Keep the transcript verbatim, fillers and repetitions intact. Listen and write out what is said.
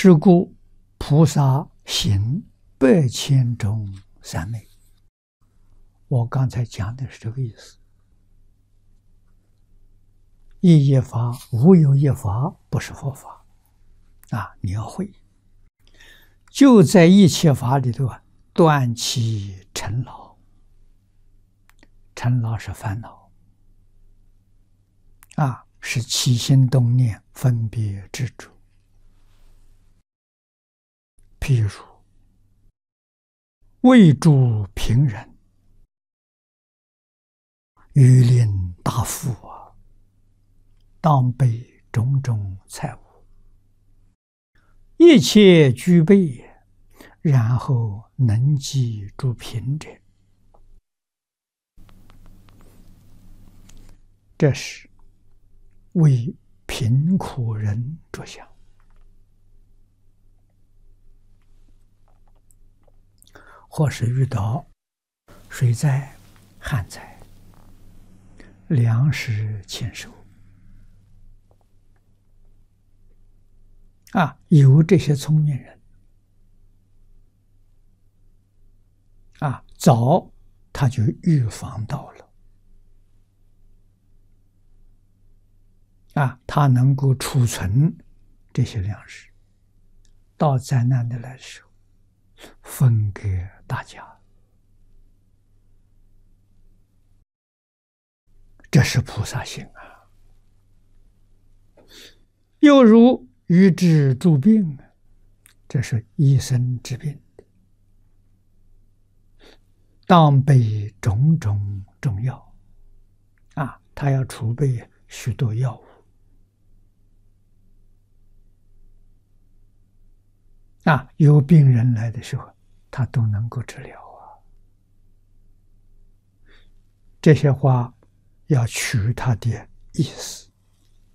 是故菩萨行百千种三昧。我刚才讲的是这个意思。一业法，无有一法不是佛法啊！你要会，就在一切法里头啊，断其尘劳。尘劳是烦恼啊，是起心动念、分别执着。譬如为诸贫人，欲令大富啊，当备种种财物，一切具备，然后能济诸贫者，这是为贫苦人着想。或是遇到水灾、旱灾、粮食欠收啊，有这些聪明人啊，早他就预防到了啊，他能够储存这些粮食，到灾难的来的时候分给大家，这是菩萨行啊。又如医治诸病，这是医生治病的，当备种种中药啊，他要储备许多药物啊，有病人来的时候，他都能够治疗啊。这些话要取他的意思